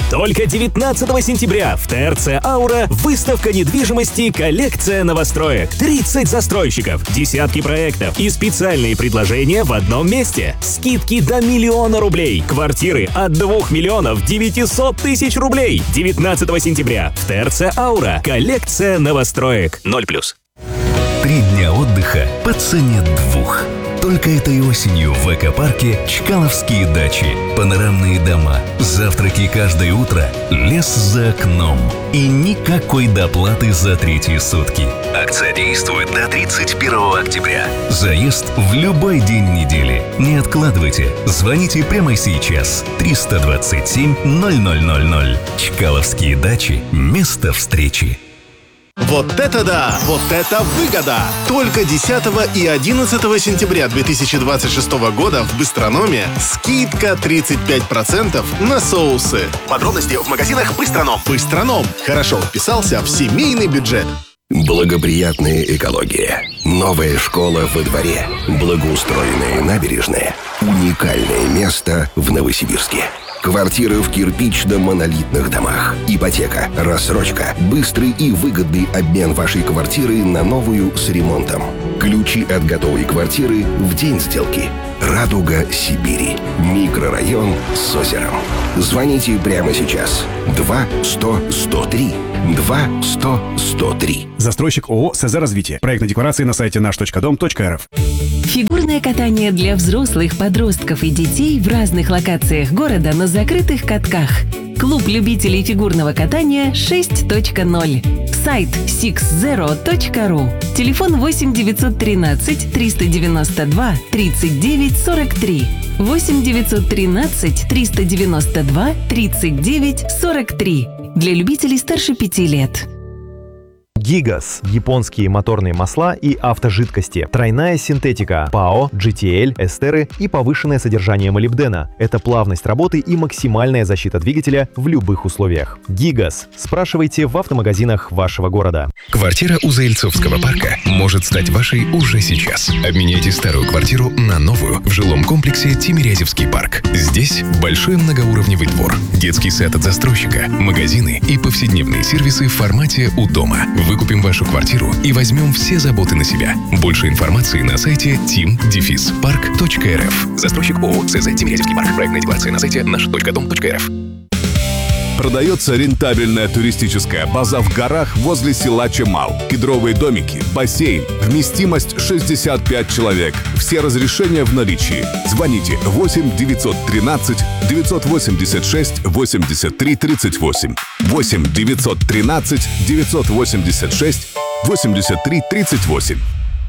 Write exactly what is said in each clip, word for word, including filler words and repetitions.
Только девятнадцатого сентября в ТРЦ «Аура» выставка недвижимости «Коллекция новостроек». тридцать застройщиков, десятки проектов и специальные предложения в одном месте. Скидки до миллиона рублей. Квартиры от двух миллионов девятисот тысяч рублей. девятнадцатого сентября в ТРЦ «Аура». Коллекция новостроек. ноль плюс. Три дня отдыха по цене двух. Только этой осенью в экопарке Чкаловские дачи. Панорамные дома, завтраки каждое утро, лес за окном. И никакой доплаты за третьи сутки. Акция действует до тридцать первого октября. Заезд в любой день недели. Не откладывайте. Звоните прямо сейчас. триста двадцать семь ноль ноль ноль ноль. Чкаловские дачи. Место встречи. Вот это да! Вот это выгода! Только десятого и одиннадцатого сентября две тысячи двадцать шестого года в Быстрономе скидка тридцать пять процентов на соусы. Подробности в магазинах Быстроном. Быстроном. Хорошо вписался в семейный бюджет. Благоприятная экология. Новая школа во дворе. Благоустроенная набережная. Уникальное место в Новосибирске. Квартиры в кирпично-монолитных домах. Ипотека, рассрочка, быстрый и выгодный обмен вашей квартиры на новую с ремонтом. Ключи от готовой квартиры в день сделки. Радуга Сибири. Микрорайон с озером. Звоните прямо сейчас. два сто сто три. два сто сто три. Застройщик ООО СЗ «Развитие». Проектные декларации на сайте наш точка дом точка эр эф. Фигурное катание для взрослых, подростков и детей в разных локациях города на закрытых катках. Клуб любителей фигурного катания шесть точка ноль. Сайт шесть точка ру. Телефон восемь девятьсот тринадцать триста девяносто два тридцать девять сорок три. восемь девятьсот тринадцать триста девяносто два тридцать девять сорок три. Для любителей старше пяти лет. Гигаз – японские моторные масла и автожидкости, тройная синтетика, ПАО, джи ти эл, эстеры и повышенное содержание молибдена. Это плавность работы и максимальная защита двигателя в любых условиях. Гигаз. Спрашивайте в автомагазинах вашего города. Квартира у Заильцовского парка может стать вашей уже сейчас. Обменяйте старую квартиру на новую в жилом комплексе Тимирязевский парк. Здесь большой многоуровневый двор, детский сад от застройщика, магазины и повседневные сервисы в формате «У дома». Выкупим вашу квартиру и возьмем все заботы на себя. Больше информации на сайте тим парк точка эр эф. Застройщик ООО СЗ Тимирязевский парк. Проектная декларация на сайте наш точка дом точка эр эф. Продается рентабельная туристическая база в горах возле села Чемал. Кедровые домики, бассейн, вместимость шестьдесят пять человек. Все разрешения в наличии. Звоните восемь девятьсот тринадцать девятьсот восемьдесят шесть восемьдесят три тридцать восемь. восемь девятьсот тринадцать девятьсот восемьдесят шесть восемьдесят три тридцать восемь.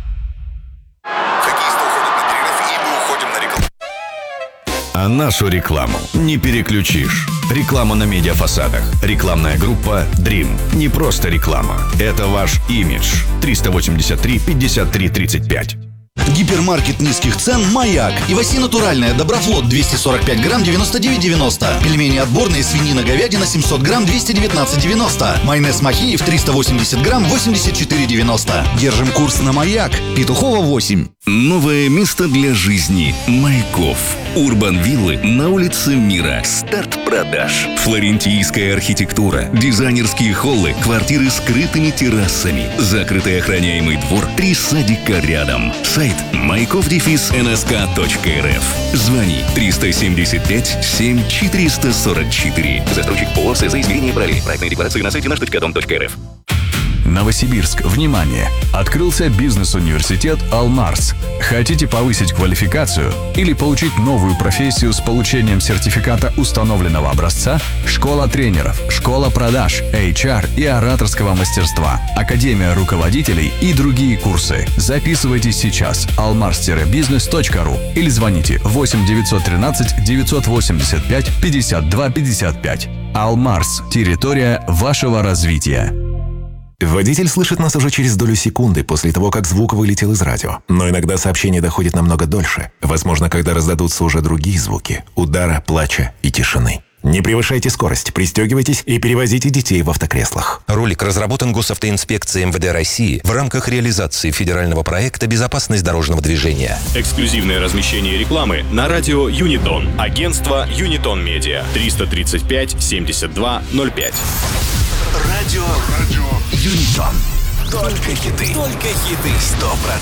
А нашу рекламу не переключишь. Реклама на медиафасадах. Рекламная группа Dream. Не просто реклама. Это ваш имидж. триста восемьдесят три пятьдесят три тридцать пять. Гипермаркет низких цен «Маяк». Иваси натуральная Доброфлот двести сорок пять грамм девяносто девять девяносто. Пельмени отборные свинина говядина семьсот грамм двести девятнадцать девяносто. Майонез Махеев триста восемьдесят грамм восемьдесят четыре девяносто. Держим курс на «Маяк». Петухова восемь. Новое место для жизни. Майков. Урбан-виллы на улице Мира. Старт продаж. Флорентийская архитектура. Дизайнерские холлы. Квартиры с скрытыми террасами. Закрытый охраняемый двор. Три садика рядом. Сайт майков дефис эн эс ка точка эр эф. Звони триста семьдесят пять семь четыреста сорок четыре. Застройщик ООО СЗ «Измерение правил». Проектные декларации на сайте наш точка дом точка эр эф. Новосибирск, внимание! Открылся бизнес-университет «Алмарс». Хотите повысить квалификацию или получить новую профессию с получением сертификата установленного образца? Школа тренеров, школа продаж, эйч ар и ораторского мастерства, академия руководителей и другие курсы. Записывайтесь сейчас алмарс бизнес точка ру или звоните восемь девятьсот тринадцать девятьсот восемьдесят пять пятьдесят два пятьдесят пять. «Алмарс» – территория вашего развития. Водитель слышит нас уже через долю секунды после того, как звук вылетел из радио. Но иногда сообщение доходит намного дольше. Возможно, когда раздадутся уже другие звуки – удара, плача и тишины. Не превышайте скорость, пристегивайтесь и перевозите детей в автокреслах. Ролик разработан Госавтоинспекцией эм вэ дэ России в рамках реализации федерального проекта «Безопасность дорожного движения». Эксклюзивное размещение рекламы на радио Юнитон. Агентство Юнитон Медиа. триста тридцать пять семьдесят два ноль пять. Радио Юнитон. Только хиты. Только хиты. Сто процентов.